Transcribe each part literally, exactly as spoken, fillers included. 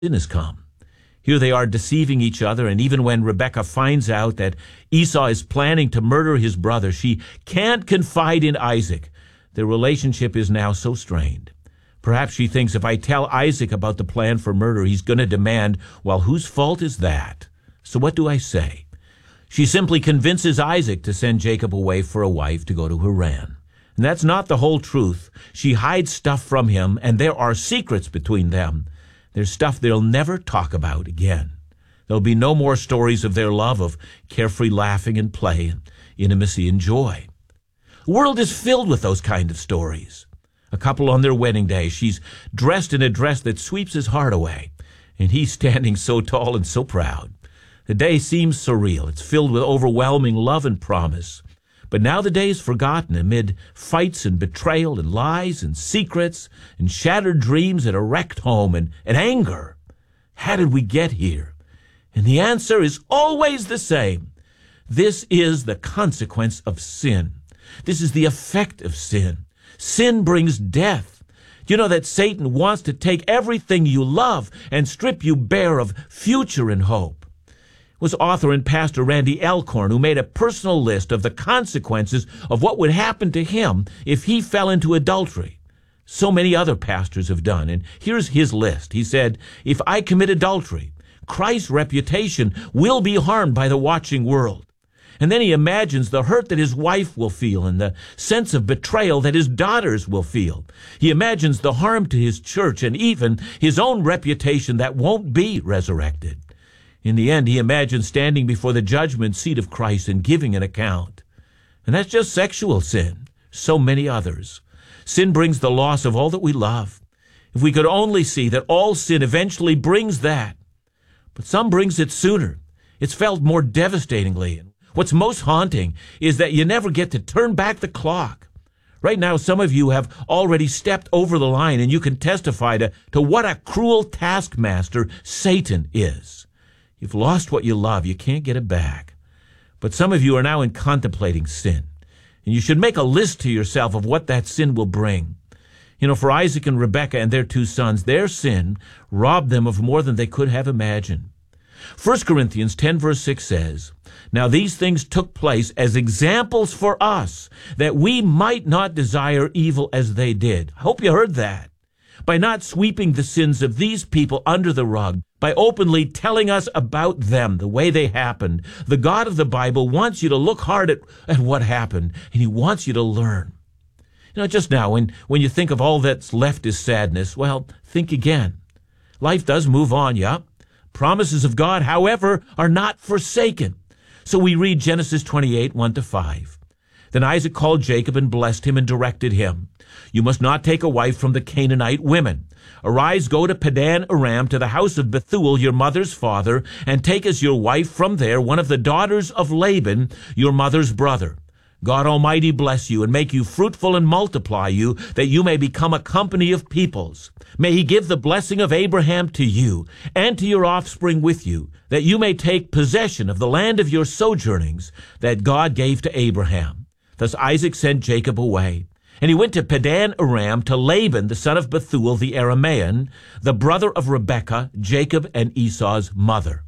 sin has come. Here they are deceiving each other, and even when Rebekah finds out that Esau is planning to murder his brother, she can't confide in Isaac. Their relationship is now so strained. Perhaps she thinks, if I tell Isaac about the plan for murder, he's going to demand, well, whose fault is that? So what do I say? She simply convinces Isaac to send Jacob away for a wife to go to Haran. And that's not the whole truth. She hides stuff from him, and there are secrets between them. There's stuff they'll never talk about again. There'll be no more stories of their love, of carefree laughing and play, and intimacy and joy. The world is filled with those kind of stories. A couple on their wedding day, she's dressed in a dress that sweeps his heart away, and he's standing so tall and so proud. The day seems surreal. It's filled with overwhelming love and promise. But now the day is forgotten amid fights and betrayal and lies and secrets and shattered dreams and a wrecked home and, and anger. How did we get here? And the answer is always the same. This is the consequence of sin. This is the effect of sin. Sin brings death. You know that Satan wants to take everything you love and strip you bare of future and hope. It was author and pastor Randy Alcorn who made a personal list of the consequences of what would happen to him if he fell into adultery. So many other pastors have done, and here's his list. He said, if I commit adultery, Christ's reputation will be harmed by the watching world. And then he imagines the hurt that his wife will feel and the sense of betrayal that his daughters will feel. He imagines the harm to his church and even his own reputation that won't be resurrected. In the end, he imagines standing before the judgment seat of Christ and giving an account. And that's just sexual sin. So many others. Sin brings the loss of all that we love. If we could only see that all sin eventually brings that. But some brings it sooner. It's felt more devastatingly. What's most haunting is that you never get to turn back the clock. Right now, some of you have already stepped over the line, and you can testify to, to what a cruel taskmaster Satan is. You've lost what you love. You can't get it back. But some of you are now in contemplating sin. And you should make a list to yourself of what that sin will bring. You know, for Isaac and Rebekah and their two sons, their sin robbed them of more than they could have imagined. First Corinthians ten verse six says, now these things took place as examples for us, that we might not desire evil as they did. I hope you heard that. By not sweeping the sins of these people under the rug, by openly telling us about them, the way they happened, the God of the Bible wants you to look hard at, at what happened, and he wants you to learn. You know, just now, when, when you think of all that's left is sadness, well, think again. Life does move on, yeah. Promises of God, however, are not forsaken. So we read Genesis twenty-eight, one to five. Then Isaac called Jacob and blessed him and directed him, you must not take a wife from the Canaanite women. Arise, go to Padan Aram, to the house of Bethuel, your mother's father, and take as your wife from there one of the daughters of Laban, your mother's brother. God Almighty bless you and make you fruitful and multiply you, that you may become a company of peoples. May he give the blessing of Abraham to you and to your offspring with you, that you may take possession of the land of your sojournings that God gave to Abraham. Thus Isaac sent Jacob away. And he went to Padan Aram to Laban, the son of Bethuel the Aramean, the brother of Rebekah, Jacob and Esau's mother.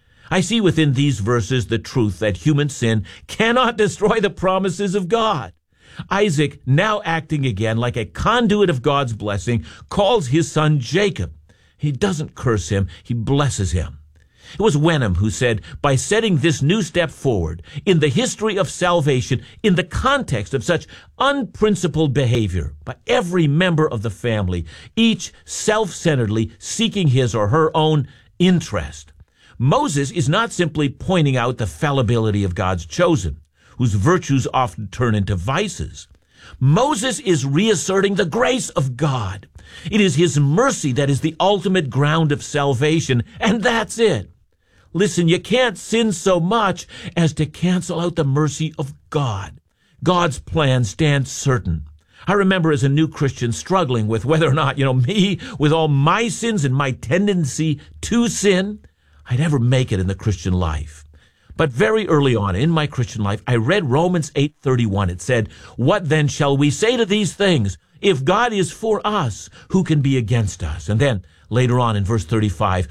I see within these verses the truth that human sin cannot destroy the promises of God. Isaac, now acting again like a conduit of God's blessing, calls his son Jacob. He doesn't curse him, he blesses him. It was Wenham who said, by setting this new step forward in the history of salvation, in the context of such unprincipled behavior by every member of the family, each self-centeredly seeking his or her own interest, Moses is not simply pointing out the fallibility of God's chosen, whose virtues often turn into vices. Moses is reasserting the grace of God. It is his mercy that is the ultimate ground of salvation, and that's it. Listen, you can't sin so much as to cancel out the mercy of God. God's plan stands certain. I remember as a new Christian struggling with whether or not, you know, me, with all my sins and my tendency to sin, I'd ever make it in the Christian life. But very early on in my Christian life, I read Romans eight thirty-one. It said, what then shall we say to these things? If God is for us, who can be against us? And then later on in verse thirty-five,